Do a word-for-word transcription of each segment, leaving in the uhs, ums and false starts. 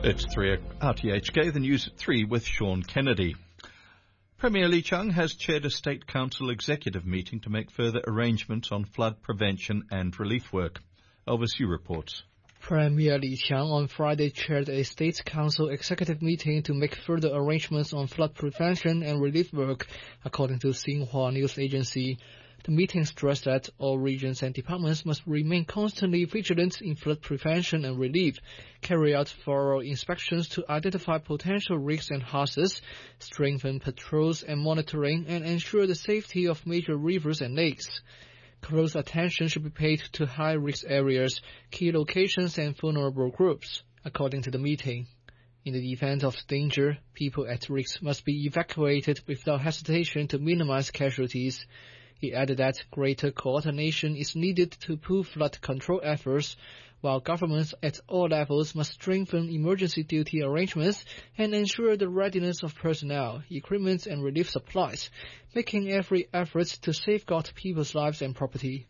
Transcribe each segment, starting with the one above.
It's three R T H K, the news at three with Sean Kennedy. Premier Li Qiang has chaired a State Council executive meeting to make further arrangements on flood prevention and relief work. Elvis Yu reports. Premier Li Qiang on Friday chaired a State Council executive meeting to make further arrangements on flood prevention and relief work, according to Xinhua News Agency. The meeting stressed that all regions and departments must remain constantly vigilant in flood prevention and relief, carry out thorough inspections to identify potential risks and hazards, strengthen patrols and monitoring, and ensure the safety of major rivers and lakes. Close attention should be paid to high-risk areas, key locations, and vulnerable groups, according to the meeting. In the event of danger, people at risk must be evacuated without hesitation to minimize casualties. He added that greater coordination is needed to pull flood control efforts, while governments at all levels must strengthen emergency duty arrangements and ensure the readiness of personnel, equipment, and relief supplies, making every effort to safeguard people's lives and property.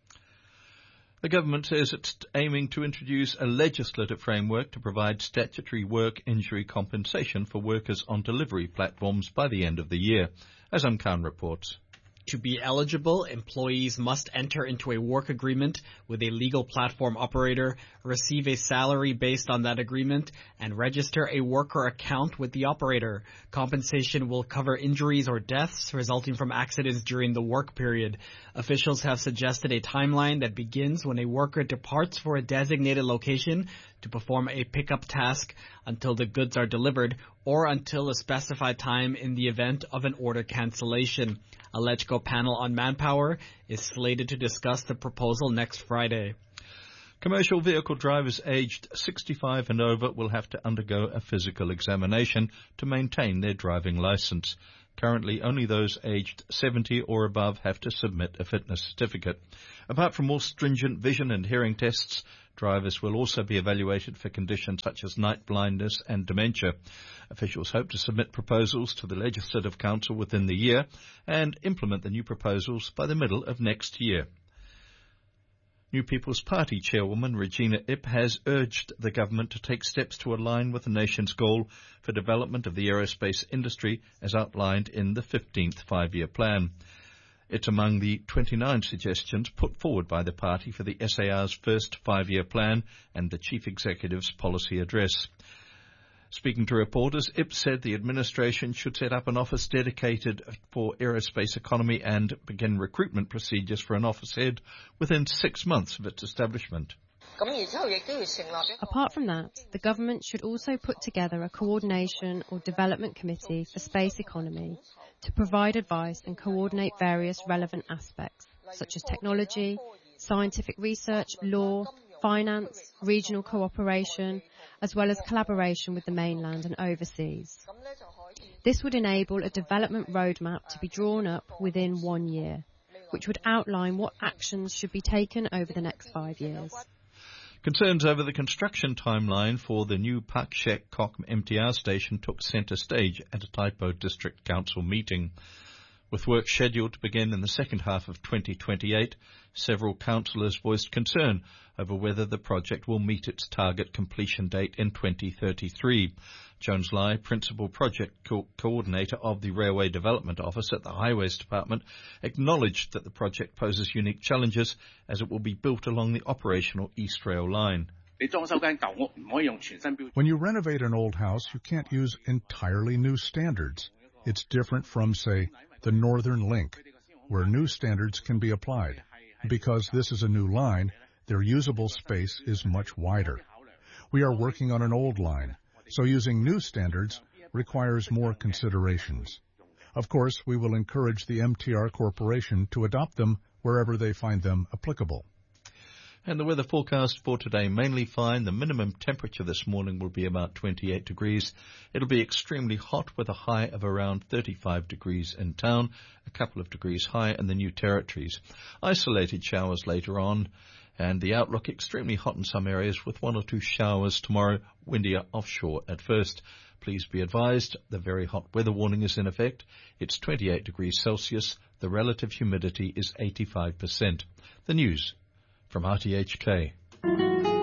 The government says it's aiming to introduce a legislative framework to provide statutory work injury compensation for workers on delivery platforms by the end of the year, as Khan reports. To be eligible, employees must enter into a work agreement with a legal platform operator, receive a salary based on that agreement, and register a worker account with the operator. Compensation will cover injuries or deaths resulting from accidents during the work period. Officials have suggested a timeline that begins when a worker departs for a designated location to perform a pickup task until the goods are delivered, or until a specified time in the event of an order cancellation. A LegCo panel on manpower is slated to discuss the proposal next Friday. Commercial vehicle drivers aged sixty-five and over will have to undergo a physical examination to maintain their driving license. Currently, only those aged seventy or above have to submit a fitness certificate. Apart from more stringent vision and hearing tests, drivers will also be evaluated for conditions such as night blindness and dementia. Officials hope to submit proposals to the Legislative Council within the year and implement the new proposals by the middle of next year. New People's Party chairwoman Regina Ip has urged the government to take steps to align with the nation's goal for development of the aerospace industry as outlined in the fifteenth five-year plan. It's among the twenty-nine suggestions put forward by the party for the S A R's first five-year plan and the chief executive's policy address. Speaking to reporters, Ip said the administration should set up an office dedicated for aerospace economy and begin recruitment procedures for an office head within six months of its establishment. Apart from that, the government should also put together a coordination or development committee for space economy to provide advice and coordinate various relevant aspects, such as technology, scientific research, law, finance, regional cooperation, as well as collaboration with the mainland and overseas. This would enable a development roadmap to be drawn up within one year, which would outline what actions should be taken over the next five years. Concerns over the construction timeline for the new Pak Shek Kok M T R station took centre stage at a Tai Po District Council meeting. With work scheduled to begin in the second half of twenty twenty-eight, several councillors voiced concern over whether the project will meet its target completion date in twenty thirty-three. Jones Lai, Principal Project Co- Coordinator of the Railway Development Office at the Highways Department, acknowledged that the project poses unique challenges as it will be built along the operational East Rail line. When you renovate an old house, you can't use entirely new standards. It's different from, say, the Northern Link, where new standards can be applied. Because this is a new line, their usable space is much wider. We are working on an old line, so using new standards requires more considerations. Of course, we will encourage the M T R Corporation to adopt them wherever they find them applicable. And the weather forecast for today, mainly fine. The minimum temperature this morning will be about twenty-eight degrees. It'll be extremely hot with a high of around thirty-five degrees in town, a couple of degrees higher in the New Territories. Isolated showers later on, and the outlook extremely hot in some areas with one or two showers tomorrow, windier offshore at first. Please be advised, the very hot weather warning is in effect. It's twenty-eight degrees Celsius. The relative humidity is eighty-five percent. The news from R T H K.